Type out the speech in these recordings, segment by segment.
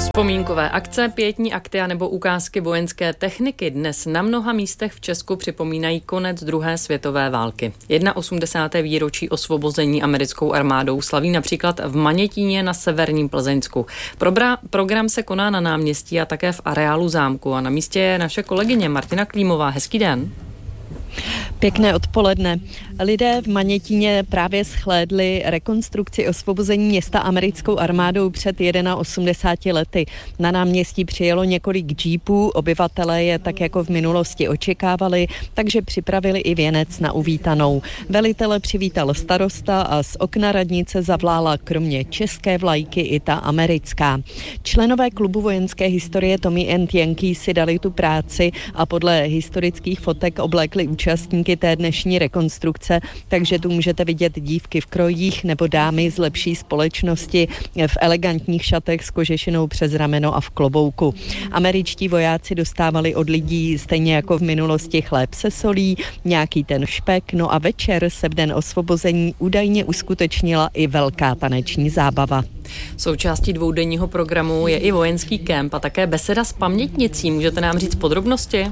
Vzpomínkové akce, pietní akty a nebo ukázky vojenské techniky dnes na mnoha místech v Česku připomínají konec druhé světové války. 81. výročí osvobození americkou armádou slaví například v Manětíně na severním Plzeňsku. Program se koná na náměstí a také v areálu zámku a na místě je naše kolegyně Martina Klímová. Hezký den. Pěkné odpoledne. Lidé v Manětíně právě shlédli rekonstrukci osvobození města americkou armádou před 81 lety. Na náměstí přijelo několik džípů, obyvatelé je tak jako v minulosti očekávali, takže připravili i věnec na uvítanou. Velitele přivítal starosta a z okna radnice zavlála kromě české vlajky i ta americká. Členové klubu vojenské historie Tommy and Yankee si dali tu práci a podle historických fotek oblékli účastníky té dnešní rekonstrukce, takže tu můžete vidět dívky v krojích nebo dámy z lepší společnosti v elegantních šatech s kožešinou přes rameno a v klobouku. Američtí vojáci dostávali od lidí stejně jako v minulosti chléb se solí, nějaký ten špek, no a večer se v den osvobození údajně uskutečnila i velká taneční zábava. Součástí dvoudenního programu je i vojenský kemp a také beseda s pamětnicí. Můžete nám říct podrobnosti?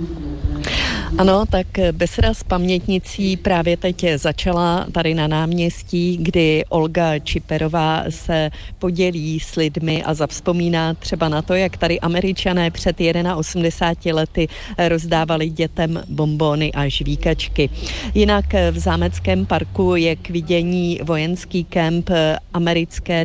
Ano, tak beseda s pamětnicí právě teď začala tady na náměstí, kdy Olga Čiperová se podělí s lidmi a zavzpomíná třeba na to, jak tady Američané před 81 lety rozdávali dětem bonbony a žvíkačky. Jinak v Zámeckém parku je k vidění vojenský kemp americké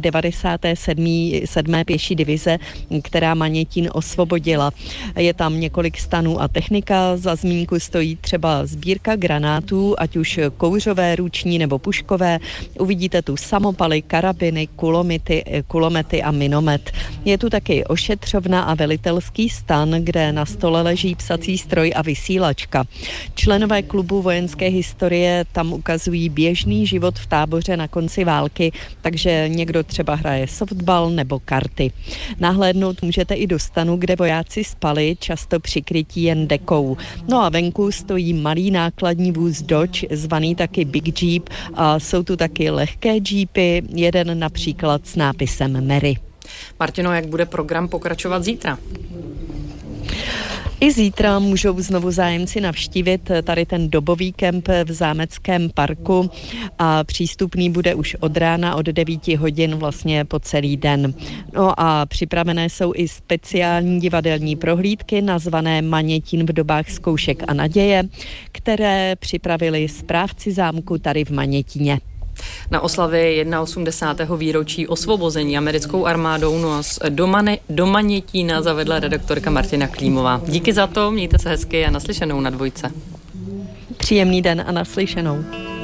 97. pěší divize, která Manětín osvobodila. Je tam několik stanů a technika, za zmínku stojí třeba sbírka granátů, ať už kouřové, ruční nebo puškové. Uvidíte tu samopaly, karabiny, kulomety a minomet. Je tu taky ošetřovna a velitelský stan, kde na stole leží psací stroj a vysílačka. Členové klubu vojenské historie tam ukazují běžný život v táboře na konci války, takže někdo třeba hraje softball nebo karty. Nahlédnout můžete i do stanu, kde vojáci spali, často přikrytí jen dekou. No a venku stojí malý nákladní vůz Dodge, zvaný taky Big Jeep, a jsou tu taky lehké jeepy, jeden například s nápisem Mary. Martino, jak bude program pokračovat zítra? I zítra můžou znovu zájemci navštívit tady ten dobový kemp v Zámeckém parku a přístupný bude už od rána od 9 hodin vlastně po celý den. No a připravené jsou i speciální divadelní prohlídky nazvané Manětín v dobách zkoušek a naděje, které připravili správci zámku tady v Manětíně. Na oslavě 81. výročí osvobození americkou armádou nás do Manětína zavedla redaktorka Martina Klímová. Díky za to, mějte se hezky a naslyšenou na Dvojce. Příjemný den a naslyšenou.